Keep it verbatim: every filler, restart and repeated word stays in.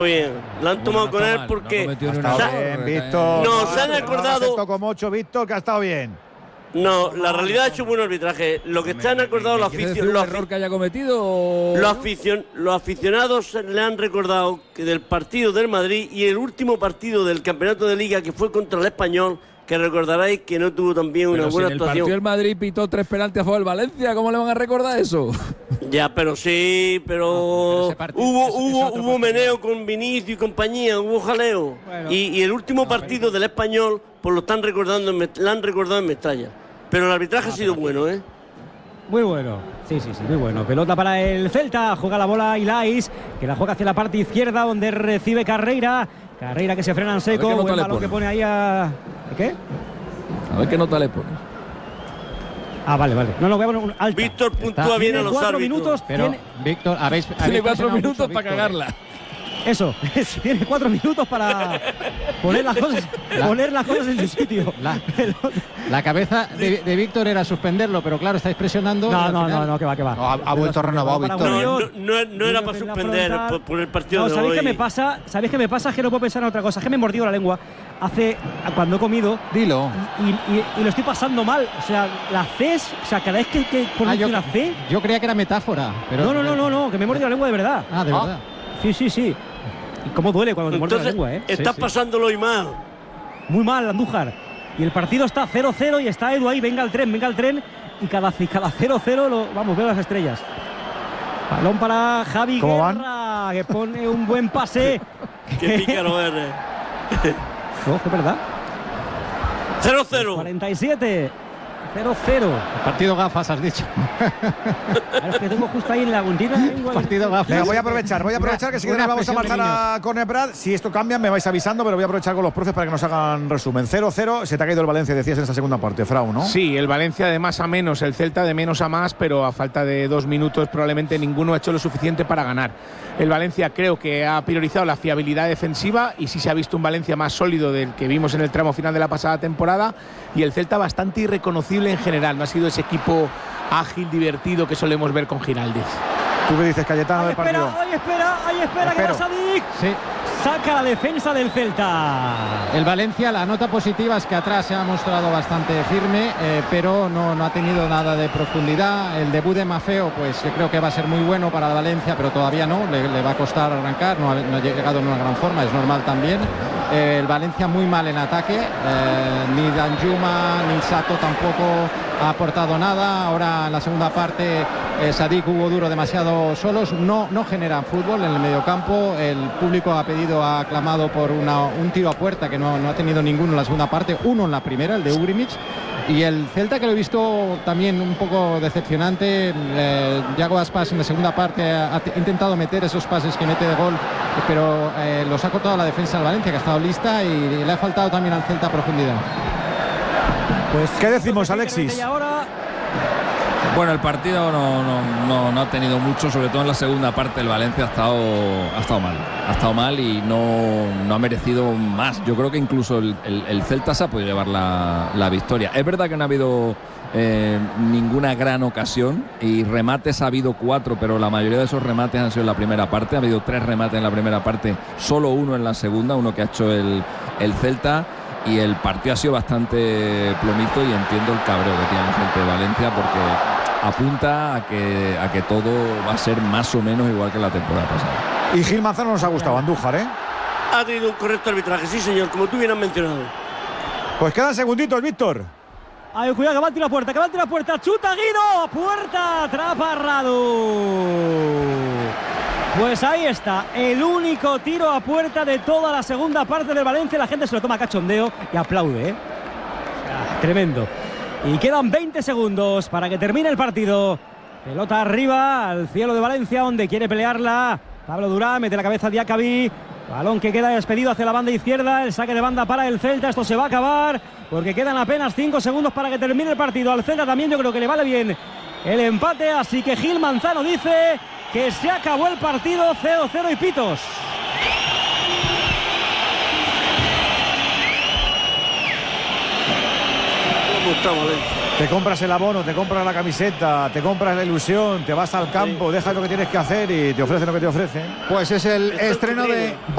Bien, la han tomado bueno, no con él mal, porque no o sea, bien, Víctor. no, se han acordado. No, como ocho, Víctor, que ha estado bien. No, la realidad ha hecho un buen arbitraje. Lo que se han acordado los aficionados. ¿Un error que haya cometido? O... Los, aficion los aficionados le han recordado que del partido del Madrid y el último partido del campeonato de Liga, que fue contra el Español, que recordarais que no tuvo también una pero buena si en el actuación. partido del Madrid pitó tres penaltis a favor del Valencia, ¿cómo le van a recordar eso? Ya, pero sí, pero, no, pero partido, hubo es, hubo es hubo meneo con Vinicius y compañía, hubo jaleo. Bueno, y, y el último no, partido pero... del Español, pues lo están recordando, en, lo han recordado en Mestalla. Pero el arbitraje ah, ha sido bueno, ¿eh? Muy bueno, sí, sí, sí, muy bueno. Pelota para el Celta, juega la bola Ilais, que la juega hacia la parte izquierda, donde recibe Carreira. Carreira que se frena en seco, buen balón que pone ahí a... ¿Qué? A ver qué nota le pone. Ah, vale, vale. No, no, voy a poner un alta. Víctor puntúa bien a los cuatro árbitros. Minutos, pero, tiene... Víctor, habéis... Tiene habéis cuatro minutos mucho, para cagarla. Eso, tiene cuatro minutos para poner las cosas, la, poner las cosas en su sitio. La, la cabeza de, de Víctor era suspenderlo, pero claro, estáis presionando. No, no, no, no, que va, que va. No, ha, ha vuelto renovado Víctor. No, no, no, no era para suspender por, por el partido no, de ¿sabéis hoy. qué me pasa? ¿Sabéis qué me pasa? Es que no puedo pensar en otra cosa. Es que me he mordido la lengua hace cuando he comido. Dilo. Y, y, y lo estoy pasando mal. O sea, la C, o sea, cada vez que, que pronuncio ah, yo, la C. Yo creía que era metáfora. Pero no, no, no, no, no, que me he mordido la lengua de verdad. Ah, de ah. verdad. Sí, sí, sí. Y cómo duele cuando te muerde la lengua, ¿eh? Estás sí, sí. pasándolo hoy mal. Muy mal, Andújar. Y el partido está cero cero y está Edu ahí. Venga el tren, venga el tren. Y cada cero cero, lo, vamos, veo las estrellas. Balón para Javi Guerra, que pone un buen pase. Qué pícaro eres. No, es verdad. cero cero. cuarenta y siete. cero cero. Partido gafas, has dicho. Es que tengo justo ahí en la puntina. Partido gafas. Venga, voy a aprovechar, voy a aprovechar una, que si queréis vamos a marchar a Corner Brad. Si esto cambia, me vais avisando, pero voy a aprovechar con los profes para que nos hagan resumen. cero cero, se te ha caído el Valencia, decías en esa segunda parte, Frau, ¿no? Sí, el Valencia de más a menos, el Celta de menos a más, pero a falta de dos minutos probablemente ninguno ha hecho lo suficiente para ganar. El Valencia creo que ha priorizado la fiabilidad defensiva y sí se ha visto un Valencia más sólido del que vimos en el tramo final de la pasada temporada, y el Celta bastante irreconocible en general. No ha sido ese equipo ágil, divertido que solemos ver con Giraldez. ¿Tú qué dices, Cayetano, del partido? Ahí espera, ahí espera, que va Sadik. Sí. Saca la defensa del Celta. El Valencia, la nota positiva es que atrás se ha mostrado bastante firme, eh, pero no, no ha tenido nada de profundidad. El debut de Maffeo, pues yo creo que va a ser muy bueno para Valencia, pero todavía no, le, le va a costar arrancar, no ha, no ha llegado en una gran forma, es normal también. Eh, el Valencia muy mal en ataque, eh, ni Danjuma ni Sato tampoco ha aportado nada. Ahora en la segunda parte eh, Sadik, Hugo Duro demasiado solos, no, no generan fútbol en el mediocampo. El público ha pedido, ha clamado por una, un tiro a puerta que no, no ha tenido ninguno en la segunda parte, uno en la primera, el de Ugrimic. Y el Celta, que lo he visto también un poco decepcionante, eh, Yago Aspas en la segunda parte ha, ha intentado meter esos pases que mete de gol, pero eh, los ha cortado la defensa del Valencia, que ha estado lista, y, y le ha faltado también al Celta profundidad. Pues, ¿qué decimos, Alexis? Bueno, el partido no, no, no, no ha tenido mucho, sobre todo en la segunda parte. El Valencia ha estado, ha estado mal, ha estado mal y no, no ha merecido más. Yo creo que incluso el, el, el Celta se ha podido llevar la, la victoria. Es verdad que no ha habido eh, ninguna gran ocasión y remates ha habido cuatro, pero la mayoría de esos remates han sido en la primera parte. Ha habido tres remates en la primera parte, solo uno en la segunda, uno que ha hecho el, el Celta. Y el partido ha sido bastante plomizo y entiendo el cabreo que tiene la gente de Valencia, porque apunta a que, a que todo va a ser más o menos igual que la temporada pasada. Y Gil Manzano nos ha gustado, Andújar, ¿eh? Ha tenido un correcto arbitraje, sí señor, como tú bien has mencionado. Pues quedan segunditos, Víctor. Ay, cuidado, que va a tirar la puerta, que va a tirar la puerta. Chuta Guido, puerta, atrapa Radu. Pues ahí está, el único tiro a puerta de toda la segunda parte de Valencia. La gente se lo toma a cachondeo y aplaude, ¿eh? Ah, tremendo. Y quedan veinte segundos para que termine el partido. Pelota arriba, al cielo de Valencia, donde quiere pelearla Pablo Durán, mete la cabeza a Diacabí. Balón que queda despedido hacia la banda izquierda. El saque de banda para el Celta. Esto se va a acabar porque quedan apenas cinco segundos para que termine el partido. Al Celta también yo creo que le vale bien el empate. Así que Gil Manzano dice que se acabó el partido, cero cero y pitos. ¿Cómo está Valencia? Te compras el abono, te compras la camiseta, te compras la ilusión, te vas al campo, dejas lo que tienes que hacer y te ofrecen lo que te ofrecen. Pues es el estreno de